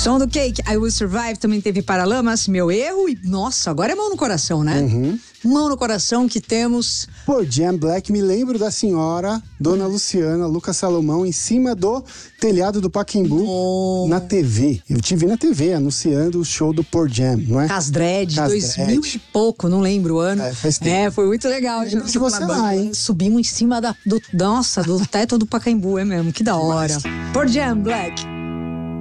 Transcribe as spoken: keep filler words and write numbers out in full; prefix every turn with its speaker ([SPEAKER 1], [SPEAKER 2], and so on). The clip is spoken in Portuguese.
[SPEAKER 1] Som do Cake, I Will Survive, também teve Paralamas, Meu Erro e, nossa, agora é Mão no Coração, né?
[SPEAKER 2] Uhum.
[SPEAKER 1] Mão no Coração que temos...
[SPEAKER 2] Pô, Jam Black, me lembro da senhora, Dona Luciana, Lucas Salomão, em cima do telhado do Pacaembu,
[SPEAKER 1] Oh.
[SPEAKER 2] na T V. Eu te vi na T V, anunciando o show do Pearl Jam, não é?
[SPEAKER 1] Casdred,
[SPEAKER 2] Cas
[SPEAKER 1] dois
[SPEAKER 2] Dread.
[SPEAKER 1] mil e pouco, não lembro o ano.
[SPEAKER 2] É, faz tempo.
[SPEAKER 1] É, foi muito legal.
[SPEAKER 2] Lembro de você lá, hein?
[SPEAKER 1] Subimos em cima da, do, nossa, do teto do Pacaembu, é mesmo, que da hora. Por Jam Black.